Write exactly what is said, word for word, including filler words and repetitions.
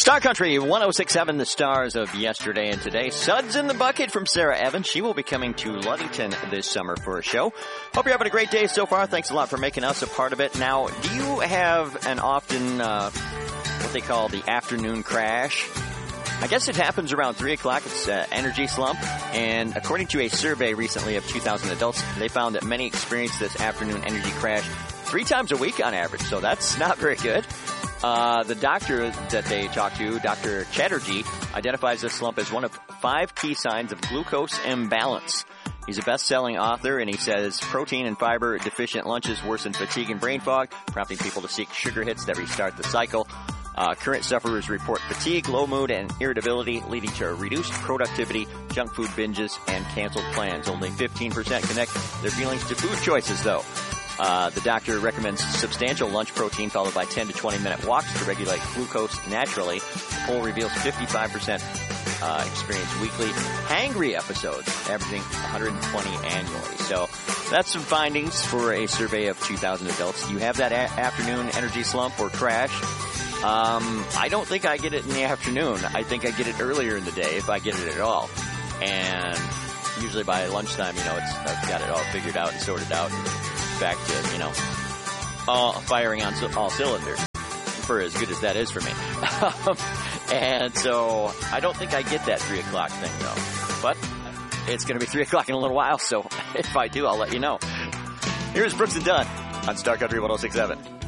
Star Country one oh six point seven, the stars of yesterday and today. Suds in the Bucket from Sarah Evans. She will be coming to Ludington this summer for a show. Hope you're having a great day so far. Thanks a lot for making us a part of it. Now, do you have an often, uh, what they call the afternoon crash? I guess it happens around three o'clock. It's uh, energy slump. And according to a survey recently of two thousand adults, they found that many experience this afternoon energy crash three times a week on average. So that's not very good. Uh, the doctor that they talked to, Doctor Chatterjee, identifies this slump as one of five key signs of glucose imbalance. He's a best-selling author, and he says protein and fiber deficient lunches worsen fatigue and brain fog, prompting people to seek sugar hits that restart the cycle. Uh, current sufferers report fatigue, low mood, and irritability, leading to reduced productivity, junk food binges, and canceled plans. Only fifteen percent connect their feelings to food choices, though. Uh, the doctor recommends substantial lunch protein followed by ten to twenty minute walks to regulate glucose naturally. The poll reveals fifty-five percent uh, experience weekly hangry episodes, averaging one hundred twenty annually. So that's some findings for a survey of two thousand adults. You have that a- afternoon energy slump or crash. Um, I don't think I get it in the afternoon. I think I get it earlier in the day if I get it at all. And usually by lunchtime, you know, it's I've got it all figured out and sorted out. Back to, you know, all firing on all cylinders, for as good as that is for me. And so I don't think I get that three o'clock thing, though. But it's going to be three o'clock in a little while, so if I do, I'll let you know. Here's Brooks and Dunn on Star Country one oh six point seven.